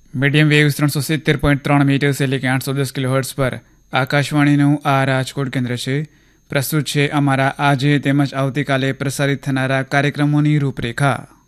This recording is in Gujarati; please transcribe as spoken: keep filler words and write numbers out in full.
મીડિયમ વેવ્સ ત્રણસો સિત્તેર પોઈન્ટ ત્રણ મીટર્સ એટલે કે આઠસો દસ કિલો હર્ટ્સ પર આકાશવાણીનું આ રાજકોટ કેન્દ્ર છે. પ્રસ્તુત છે અમારા આજે તેમજ આવતીકાલે પ્રસારિત થનારા કાર્યક્રમોની રૂપરેખા.